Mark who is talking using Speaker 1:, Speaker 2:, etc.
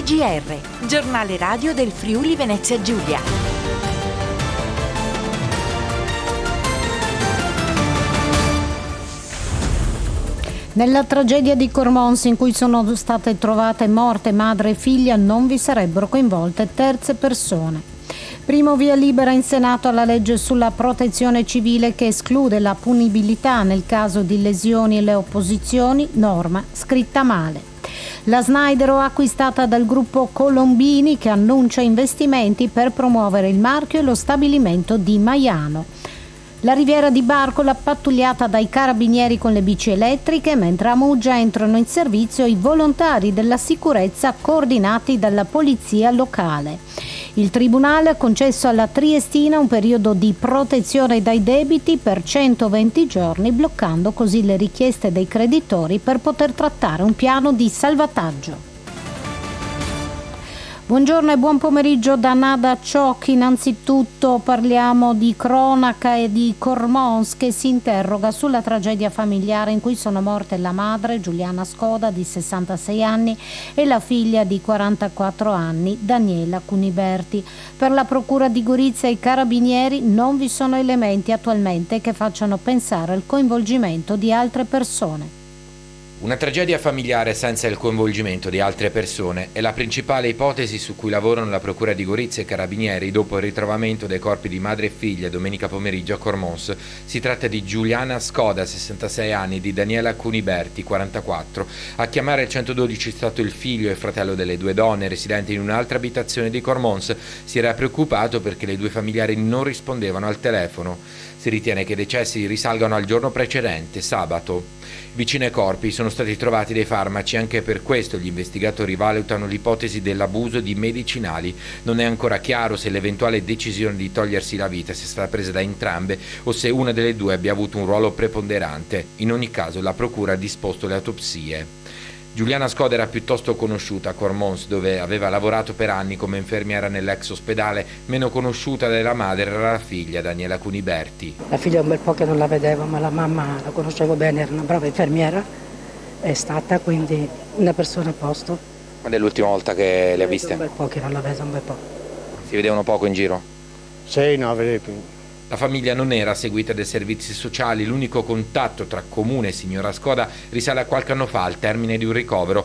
Speaker 1: GR, giornale radio del Friuli Venezia Giulia.
Speaker 2: Nella tragedia di Cormons, in cui sono state trovate morte madre e figlia, non vi sarebbero coinvolte terze persone. Primo via libera in Senato alla legge sulla protezione civile che esclude la punibilità nel caso di lesioni alle opposizioni, norma scritta male. La Snaidero acquistata dal gruppo Colombini, che annuncia investimenti per promuovere il marchio e lo stabilimento di Maiano. La Riviera di Barcola pattugliata dai carabinieri con le bici elettriche, mentre a Muggia entrano in servizio i volontari della sicurezza coordinati dalla polizia locale. Il Tribunale ha concesso alla Triestina un periodo di protezione dai debiti per 120 giorni, bloccando così le richieste dei creditori per poter trattare un piano di salvataggio. Buongiorno e buon pomeriggio da Nada Ciocchi. Innanzitutto parliamo di cronaca e di Cormons, che si interroga sulla tragedia familiare in cui sono morte la madre Giuliana Scoda di 66 anni e la figlia di 44 anni Daniela Cuniberti. Per la procura di Gorizia e i carabinieri non vi sono elementi attualmente che facciano pensare al coinvolgimento di altre persone.
Speaker 3: Una tragedia familiare senza il coinvolgimento di altre persone è la principale ipotesi su cui lavorano la Procura di Gorizia e i Carabinieri dopo il ritrovamento dei corpi di madre e figlia domenica pomeriggio a Cormons. Si tratta di Giuliana Scoda, 66 anni, di Daniela Cuniberti, 44. A chiamare il 112 è stato il figlio e fratello delle due donne, residenti in un'altra abitazione di Cormons. Si era preoccupato perché le due familiari non rispondevano al telefono. Si ritiene che i decessi risalgano al giorno precedente, sabato. Vicino ai corpi sono stati trovati dei farmaci, anche per questo gli investigatori valutano l'ipotesi dell'abuso di medicinali. Non è ancora chiaro se l'eventuale decisione di togliersi la vita sia stata presa da entrambe o se una delle due abbia avuto un ruolo preponderante. In ogni caso la procura ha disposto le autopsie. Giuliana Scoda era piuttosto conosciuta a Cormons, dove aveva lavorato per anni come infermiera nell'ex ospedale. Meno conosciuta della madre era la figlia, Daniela Cuniberti.
Speaker 4: La figlia un bel po' che non la vedevo, ma la mamma la conoscevo bene, era una brava infermiera, è stata quindi una persona a posto.
Speaker 3: Quando è l'ultima volta che le ha viste?
Speaker 4: Un bel po' che non la vedo, un bel po'.
Speaker 3: Si vedevano poco in giro?
Speaker 5: Sì, no, vedevo più.
Speaker 3: La famiglia non era seguita dai servizi sociali, l'unico contatto tra comune e signora Scoda risale a qualche anno fa, al termine di un ricovero.